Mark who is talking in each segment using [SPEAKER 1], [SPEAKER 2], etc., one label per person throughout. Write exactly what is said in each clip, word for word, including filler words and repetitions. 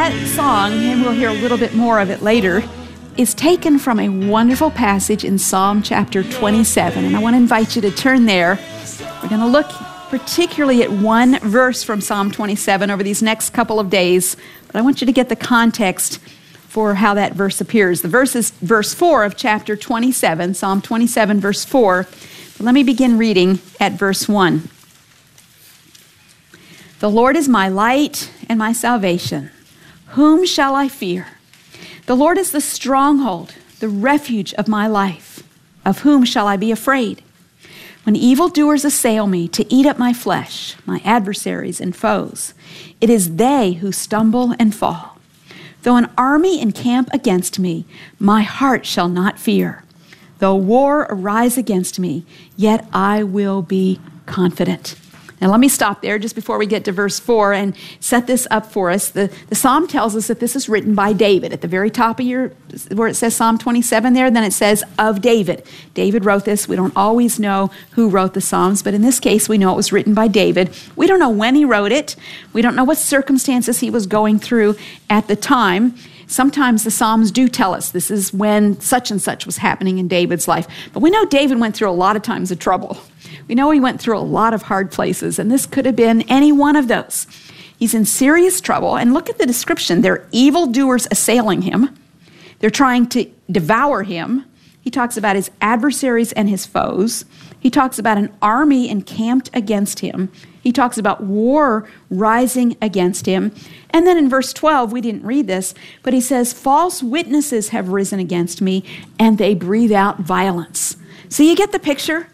[SPEAKER 1] that song, and we'll hear a little bit more of it later, is taken from a wonderful passage in Psalm chapter twenty-seven. And I want to invite you to turn there. We're going to look particularly at one verse from Psalm twenty-seven over these next couple of days. But I want you to get the context for how that verse appears. The verse is verse four of chapter twenty-seven, Psalm twenty-seven, verse four. But let me begin reading at verse one. The Lord is my light and my salvation. Whom shall I fear? The Lord is the stronghold, the refuge of my life. Of whom shall I be afraid? When evildoers assail me to eat up my flesh, my adversaries and foes, it is they who stumble and fall. Though an army encamp against me, my heart shall not fear. Though war arise against me, yet I will be confident. Now let me stop there just before we get to verse four and set this up for us. The, the psalm tells us that this is written by David. At the very top of your, where it says Psalm twenty-seven there, then it says of David. David wrote this. We don't always know who wrote the Psalms, but in this case we know it was written by David. We don't know when he wrote it. We don't know what circumstances he was going through at the time. Sometimes the Psalms do tell us this is when such and such was happening in David's life. But we know David went through a lot of times of trouble. We know he went through a lot of hard places, and this could have been any one of those. He's in serious trouble, and look at the description. There are evildoers assailing him. They're trying to devour him. He talks about his adversaries and his foes. He talks about an army encamped against him. He talks about war rising against him. And then in verse twelve, we didn't read this, but he says, false witnesses have risen against me, and they breathe out violence. So you get the picture?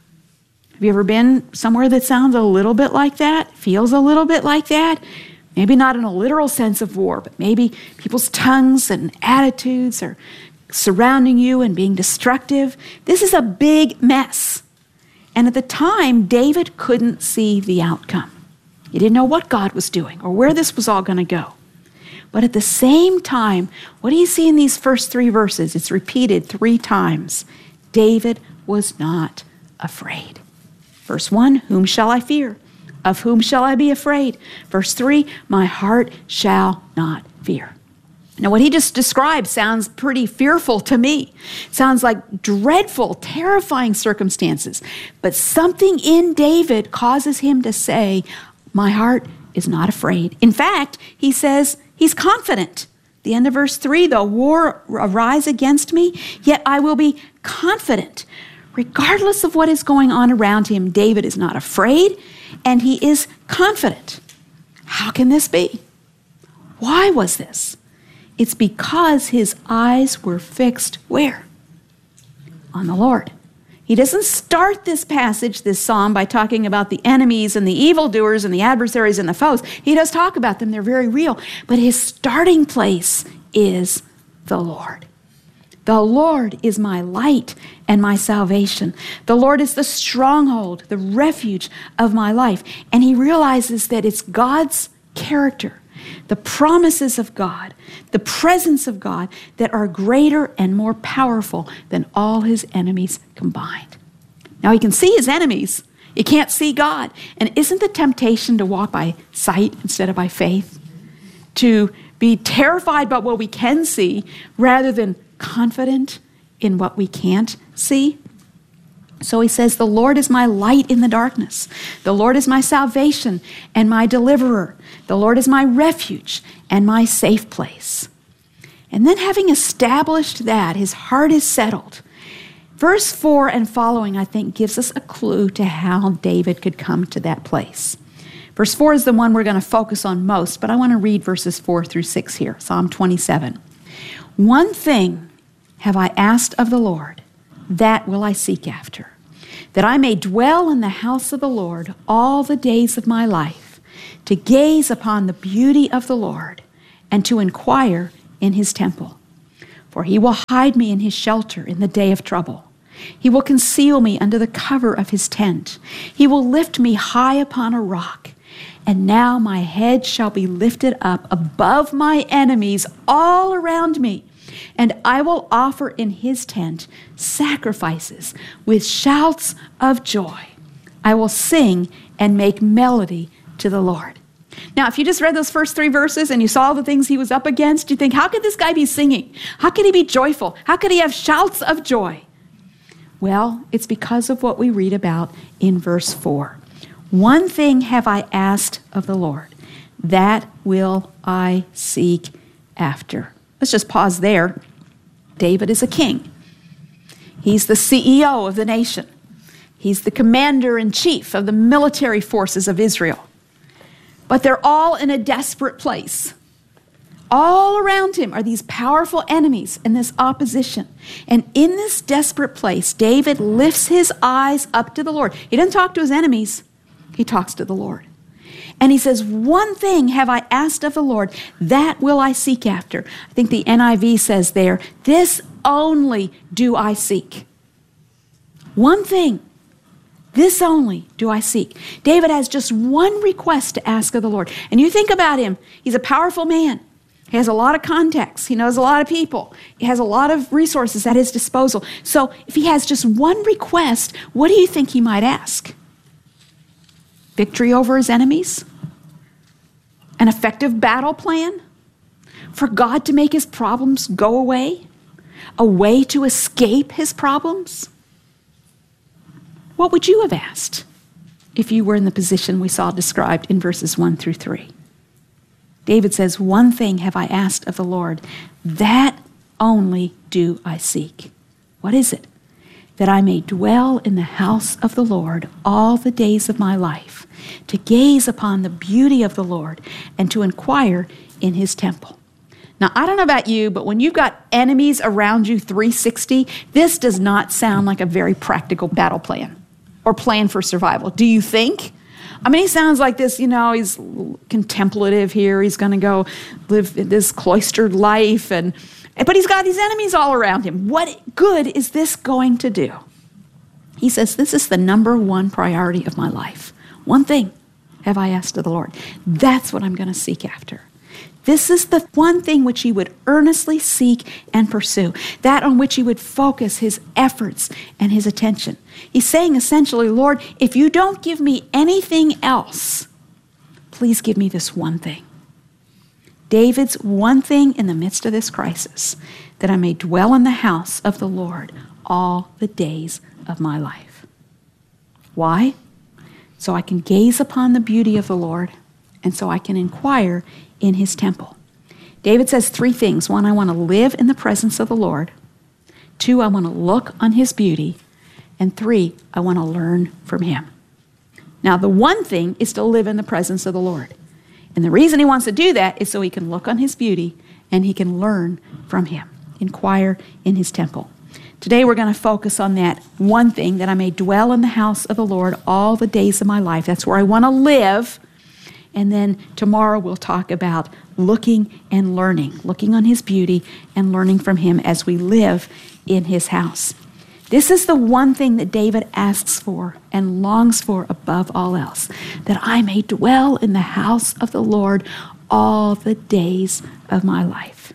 [SPEAKER 1] Have you ever been somewhere that sounds a little bit like that, feels a little bit like that? Maybe not in a literal sense of war, but maybe people's tongues and attitudes are surrounding you and being destructive. This is a big mess. And at the time, David couldn't see the outcome. He didn't know what God was doing or where this was all going to go. But at the same time, what do you see in these first three verses? It's repeated three times. David was not afraid. Verse one, whom shall I fear? Of whom shall I be afraid? Verse three, my heart shall not fear. Now, what he just described sounds pretty fearful to me. Sounds like dreadful, terrifying circumstances. But something in David causes him to say, my heart is not afraid. In fact, he says he's confident. The end of verse three, though war arise against me, yet I will be confident. Regardless of what is going on around him, David is not afraid, and he is confident. How can this be? Why was this? It's because his eyes were fixed where? On the Lord. He doesn't start this passage, this psalm, by talking about the enemies and the evildoers and the adversaries and the foes. He does talk about them. They're very real. But his starting place is the Lord. The Lord is my light and my salvation. The Lord is the stronghold, the refuge of my life. And he realizes that it's God's character, the promises of God, the presence of God that are greater and more powerful than all his enemies combined. Now he can see his enemies. You can't see God. And isn't the temptation to walk by sight instead of by faith? To be terrified about what we can see rather than confident in what we can't see? So he says, the Lord is my light in the darkness. The Lord is my salvation and my deliverer. The Lord is my refuge and my safe place. And then having established that, his heart is settled. Verse four and following, I think, gives us a clue to how David could come to that place. Verse four is the one we're going to focus on most, but I want to read verses four through six here, Psalm twenty-seven. One thing have I asked of the Lord, that will I seek after, that I may dwell in the house of the Lord all the days of my life, to gaze upon the beauty of the Lord, and to inquire in his temple. For he will hide me in his shelter in the day of trouble. He will conceal me under the cover of his tent. He will lift me high upon a rock. And now my head shall be lifted up above my enemies all around me. And I will offer in his tent sacrifices with shouts of joy. I will sing and make melody to the Lord. Now, if you just read those first three verses and you saw the things he was up against, you think, how could this guy be singing? How could he be joyful? How could he have shouts of joy? Well, it's because of what we read about in verse four. One thing have I asked of the Lord, that will I seek after. Let's just pause there. David is a king. He's the C E O of the nation. He's the commander-in-chief of the military forces of Israel. But they're all in a desperate place. All around him are these powerful enemies and this opposition. And in this desperate place, David lifts his eyes up to the Lord. He doesn't talk to his enemies. He talks to the Lord. And he says, one thing have I asked of the Lord, that will I seek after. I think the N I V says there, this only do I seek. One thing. This only do I seek. David has just one request to ask of the Lord. And you think about him. He's a powerful man. He has a lot of contacts. He knows a lot of people. He has a lot of resources at his disposal. So if he has just one request, what do you think he might ask? Victory over his enemies? An effective battle plan? For God to make his problems go away? A way to escape his problems? What would you have asked if you were in the position we saw described in verses one through three? David says, one thing have I asked of the Lord, that only do I seek. What is it? That I may dwell in the house of the Lord all the days of my life, to gaze upon the beauty of the Lord and to inquire in his temple. Now, I don't know about you, but when you've got enemies around you three sixty, this does not sound like a very practical battle plan or plan for survival. Do you think? I mean, he sounds like this, you know, he's contemplative here. He's going to go live this cloistered life, and but he's got these enemies all around him. What good is this going to do? He says, this is the number one priority of my life. One thing have I asked of the Lord. That's what I'm going to seek after. This is the one thing which he would earnestly seek and pursue, that on which he would focus his efforts and his attention. He's saying essentially, Lord, if you don't give me anything else, please give me this one thing. David's one thing in the midst of this crisis, that I may dwell in the house of the Lord all the days of my life. Why? So I can gaze upon the beauty of the Lord, and so I can inquire in his temple. David says three things. One, I want to live in the presence of the Lord. Two, I want to look on his beauty. And three, I want to learn from him. Now, the one thing is to live in the presence of the Lord. And the reason he wants to do that is so he can look on his beauty and he can learn from him, inquire in his temple. Today we're going to focus on that one thing, that I may dwell in the house of the Lord all the days of my life. That's where I want to live. And then tomorrow we'll talk about looking and learning, looking on his beauty and learning from him as we live in his house. This is the one thing that David asks for and longs for above all else, that I may dwell in the house of the Lord all the days of my life.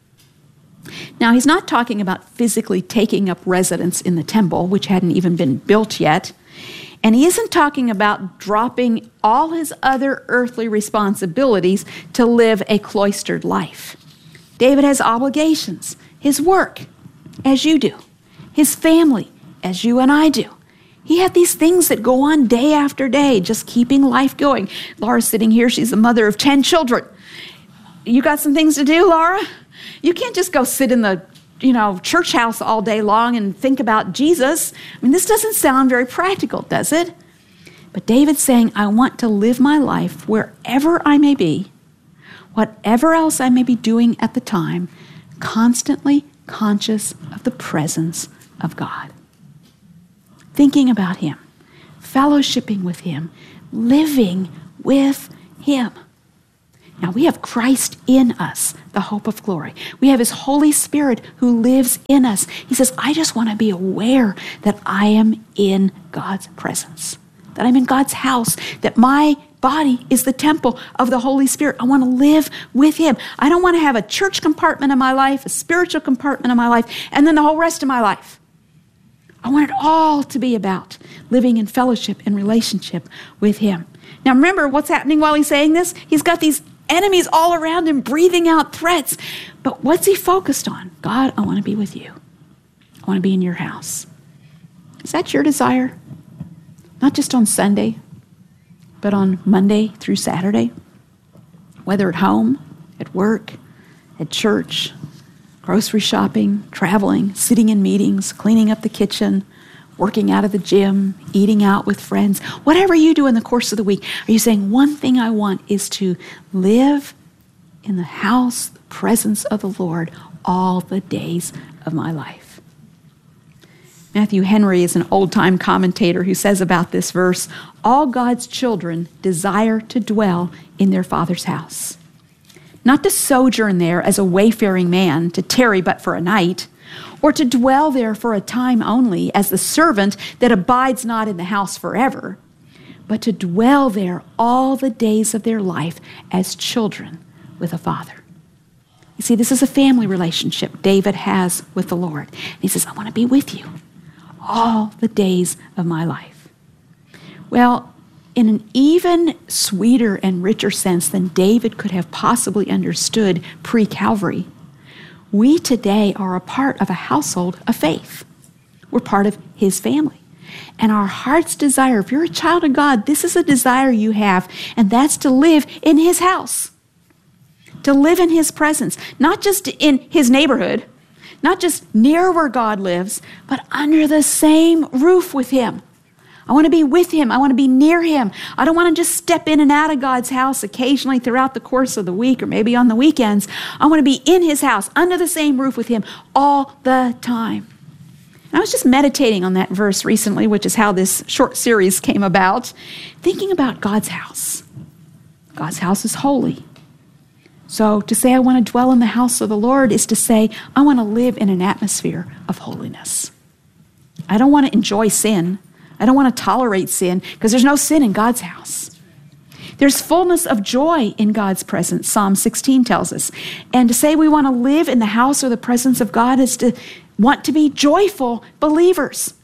[SPEAKER 1] Now, he's not talking about physically taking up residence in the temple, which hadn't even been built yet. And he isn't talking about dropping all his other earthly responsibilities to live a cloistered life. David has obligations, his work, as you do, his family, as you and I do. He had these things that go on day after day, just keeping life going. Laura's sitting here. She's the mother of ten children. You got some things to do, Laura? You can't just go sit in the you know, church house all day long and think about Jesus. I mean, this doesn't sound very practical, does it? But David's saying, I want to live my life wherever I may be, whatever else I may be doing at the time, constantly conscious of the presence of God. Thinking about him, fellowshipping with him, living with him. Now, we have Christ in us, the hope of glory. We have his Holy Spirit who lives in us. He says, I just want to be aware that I am in God's presence, that I'm in God's house, that my body is the temple of the Holy Spirit. I want to live with him. I don't want to have a church compartment of my life, a spiritual compartment of my life, and then the whole rest of my life. I want it all to be about living in fellowship and relationship with him. Now remember what's happening while he's saying this? He's got these enemies all around him breathing out threats. But what's he focused on? God, I want to be with you. I want to be in your house. Is that your desire? Not just on Sunday, but on Monday through Saturday? Whether at home, at work, at church, grocery shopping, traveling, sitting in meetings, cleaning up the kitchen, working out of the gym, eating out with friends, whatever you do in the course of the week, are you saying one thing I want is to live in the house, the presence of the Lord all the days of my life? Matthew Henry is an old-time commentator who says about this verse, all God's children desire to dwell in their Father's house. Not to sojourn there as a wayfaring man, to tarry but for a night, or to dwell there for a time only as the servant that abides not in the house forever, but to dwell there all the days of their life as children with a father. You see, this is a family relationship David has with the Lord. And he says, I want to be with you all the days of my life. Well, in an even sweeter and richer sense than David could have possibly understood pre-Calvary, we today are a part of a household of faith. We're part of his family. And our heart's desire, if you're a child of God, this is a desire you have, and that's to live in his house. To live in his presence, not just in his neighborhood, not just near where God lives, but under the same roof with him. I want to be with him. I want to be near him. I don't want to just step in and out of God's house occasionally throughout the course of the week or maybe on the weekends. I want to be in his house, under the same roof with him all the time. And I was just meditating on that verse recently, which is how this short series came about, thinking about God's house. God's house is holy. So to say I want to dwell in the house of the Lord is to say I want to live in an atmosphere of holiness. I don't want to enjoy sin. I don't want to tolerate sin because there's no sin in God's house. There's fullness of joy in God's presence, Psalm sixteen tells us. And to say we want to live in the house or the presence of God is to want to be joyful believers.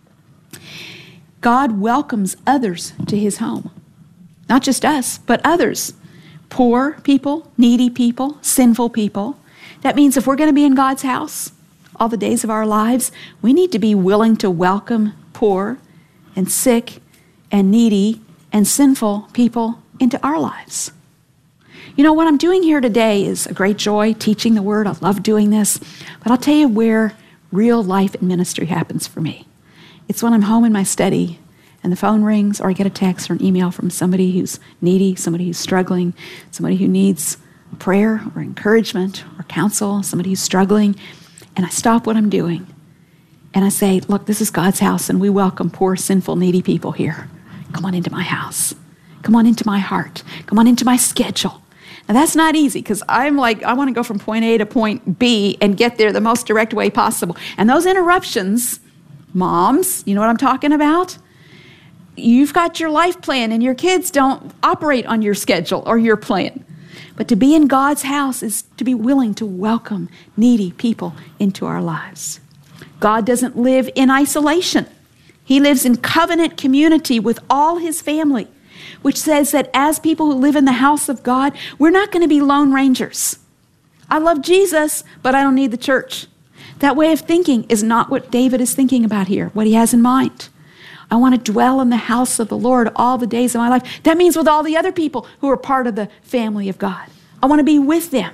[SPEAKER 1] God welcomes others to his home. Not just us, but others. Poor people, needy people, sinful people. That means if we're going to be in God's house all the days of our lives, we need to be willing to welcome poor and sick and needy and sinful people into our lives. You know, what I'm doing here today is a great joy, teaching the word. I love doing this. But I'll tell you where real life and ministry happens for me. It's when I'm home in my study and the phone rings or I get a text or an email from somebody who's needy, somebody who's struggling, somebody who needs prayer or encouragement or counsel, somebody who's struggling. And I stop what I'm doing and I say, look, this is God's house and we welcome poor, sinful, needy people here. Come on into my house. Come on into my heart. Come on into my schedule. Now that's not easy because I'm like, I want to go from point A to point B and get there the most direct way possible. And those interruptions, moms, you know what I'm talking about? You've got your life plan and your kids don't operate on your schedule or your plan. But to be in God's house is to be willing to welcome needy people into our lives. God doesn't live in isolation. He lives in covenant community with all his family, which says that as people who live in the house of God, we're not going to be lone rangers. I love Jesus, but I don't need the church. That way of thinking is not what David is thinking about here, what he has in mind. I want to dwell in the house of the Lord all the days of my life. That means with all the other people who are part of the family of God. I want to be with them.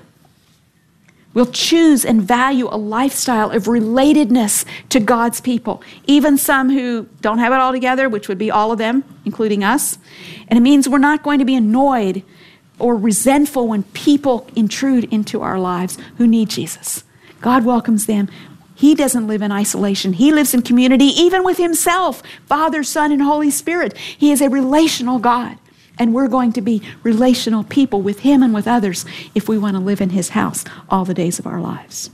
[SPEAKER 1] We'll choose and value a lifestyle of relatedness to God's people, even some who don't have it all together, which would be all of them, including us. And it means we're not going to be annoyed or resentful when people intrude into our lives who need Jesus. God welcomes them. He doesn't live in isolation. He lives in community, even with himself, Father, Son, and Holy Spirit. He is a relational God. And we're going to be relational people with him and with others if we want to live in his house all the days of our lives.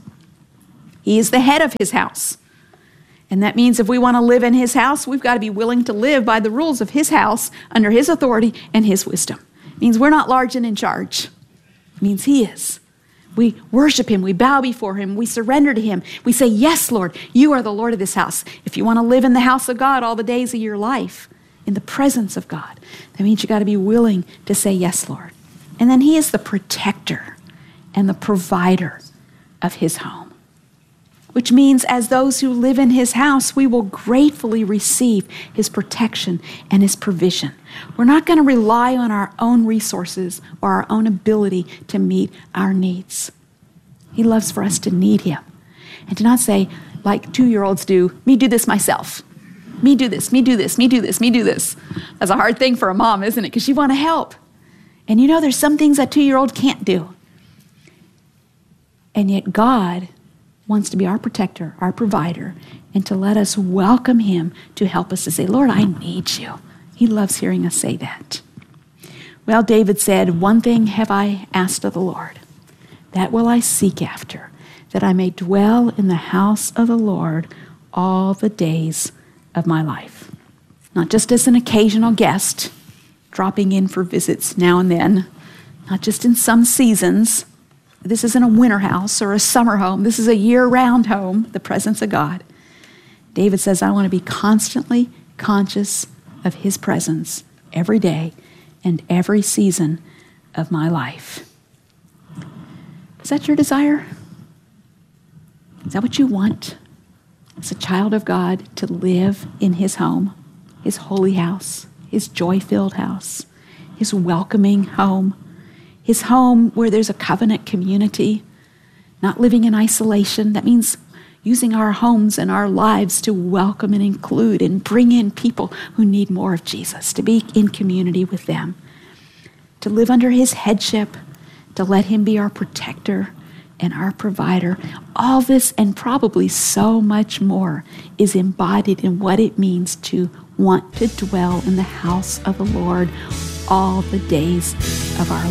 [SPEAKER 1] He is the head of his house. And that means if we want to live in his house, we've got to be willing to live by the rules of his house under his authority and his wisdom. It means we're not large and in charge. It means he is. We worship him. We bow before him. We surrender to him. We say, yes, Lord, you are the Lord of this house. If you want to live in the house of God all the days of your life, in the presence of God. That means you got to be willing to say, yes, Lord. And then he is the protector and the provider of his home, which means as those who live in his house, we will gratefully receive his protection and his provision. We're not going to rely on our own resources or our own ability to meet our needs. He loves for us to need him and to not say, like two-year-olds do, me do this myself. Me do this, me do this, me do this, me do this. That's a hard thing for a mom, isn't it? Because you want to help. And you know, there's some things that two-year-old can't do. And yet God wants to be our protector, our provider, and to let us welcome him to help us to say, Lord, I need you. He loves hearing us say that. Well, David said, one thing have I asked of the Lord, that will I seek after, that I may dwell in the house of the Lord all the days of my life. Not just as an occasional guest, dropping in for visits now and then, not just in some seasons. This isn't a winter house or a summer home. This is a year-round home, the presence of God. David says, I want to be constantly conscious of his presence every day and every season of my life. Is that your desire? Is that what you want as a child of God, to live in his home, his holy house, his joy-filled house, his welcoming home, his home where there's a covenant community, not living in isolation? That means using our homes and our lives to welcome and include and bring in people who need more of Jesus, to be in community with them, to live under his headship, to let him be our protector and our provider. All this and probably so much more is embodied in what it means to want to dwell in the house of the Lord all the days of our